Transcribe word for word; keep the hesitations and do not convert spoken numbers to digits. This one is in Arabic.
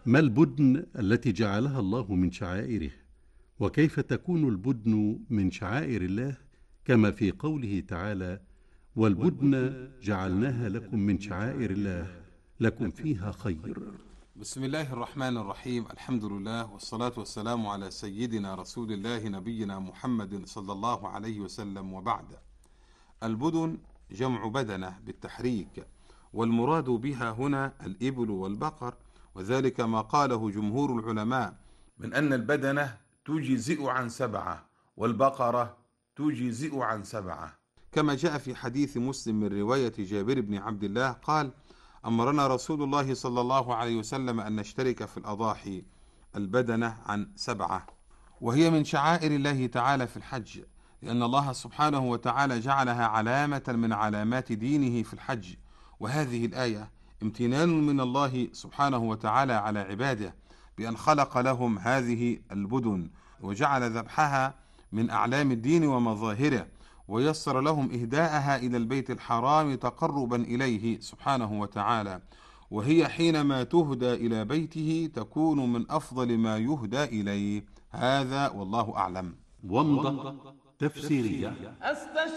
ما البدن التي جعلها الله من شعائره؟ وكيف تكون البدن من شعائر الله كما في قوله تعالى: والبدن جعلناها لكم من شعائر الله لكم فيها خير. بسم الله الرحمن الرحيم. الحمد لله والصلاة والسلام على سيدنا رسول الله نبينا محمد صلى الله عليه وسلم، وبعد. البدن جمع بدنة بالتحريك، والمراد بها هنا الإبل والبقر، وذلك ما قاله جمهور العلماء من أن البدنة تجزئ عن سبعة والبقرة تجزئ عن سبعة، كما جاء في حديث مسلم من رواية جابر بن عبد الله قال: أمرنا رسول الله صلى الله عليه وسلم أن نشترك في الأضاحي البدنة عن سبعة، وهي من شعائر الله تعالى في الحج، لأن الله سبحانه وتعالى جعلها علامة من علامات دينه في الحج. وهذه الآية امتنان من الله سبحانه وتعالى على عباده بأن خلق لهم هذه البدن، وجعل ذبحها من أعلام الدين ومظاهره، ويسر لهم إهداءها إلى البيت الحرام تقربا إليه سبحانه وتعالى، وهي حينما تهدى إلى بيته تكون من أفضل ما يهدى إليه. هذا والله أعلم. ومضة تفسيرية.